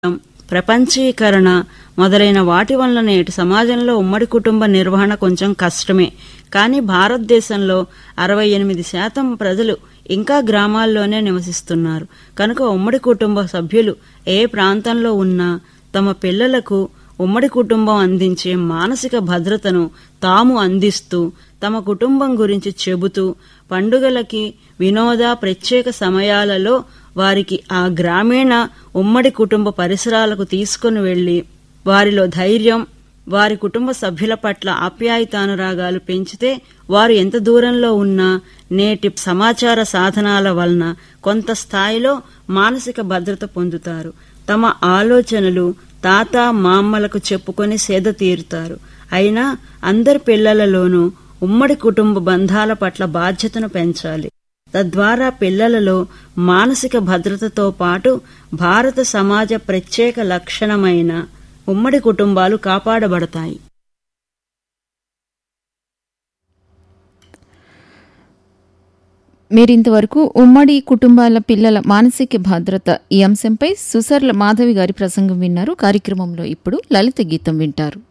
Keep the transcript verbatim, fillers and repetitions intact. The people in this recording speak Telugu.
ప్రపంచీకరణ మొదలైన వాటి వల్ల నేటి సమాజంలో ఉమ్మడి కుటుంబ నిర్వహణ కొంచెం కష్టమే. కానీ భారతదేశంలో అరవై ఎనిమిది శాతం ప్రజలు ఇంకా గ్రామాల్లోనే నివసిస్తున్నారు. కనుక ఉమ్మడి కుటుంబ సభ్యులు ఏ ప్రాంతంలో ఉన్నా తమ పిల్లలకు ఉమ్మడి కుటుంబం అందించే మానసిక భద్రతను తాము అందిస్తూ తమ కుటుంబం గురించి చెబుతూ పండుగలకి వినోద ప్రత్యేక సమయాలలో వారికి ఆ గ్రామీణ ఉమ్మడి కుటుంబ పరిసరాలకు తీసుకుని వెళ్లి వారిలో ధైర్యం, వారి కుటుంబ సభ్యుల పట్ల ఆప్యాయతానురాగాలు పెంచితే వారు ఎంత దూరంలో ఉన్నా నేటి సమాచార సాధనాల వలన కొంత స్థాయిలో మానసిక భద్రత పొందుతారు. తమ ఆలోచనలు తాత మామలకు చెప్పుకొని సేద తీరుతారు. అయినా అందరి పిల్లలలోనూ ఉమ్మడి కుటుంబ బంధాల పట్ల బాధ్యతను పెంచాలి. తద్వారా పిల్లలలో మానసిక భద్రతతో పాటు భారత సమాజ ప్రత్యేక లక్షణమైన ఉమ్మడి కుటుంబాలు కాపాడబడతాయి. మీరింతవరకు ఉమ్మడి కుటుంబాల పిల్లల మానసిక భద్రత ఈ అంశంపై సుసర్ల మాధవి గారి ప్రసంగం విన్నారు. కార్యక్రమంలో ఇప్పుడు లలిత గీతం వింటారు.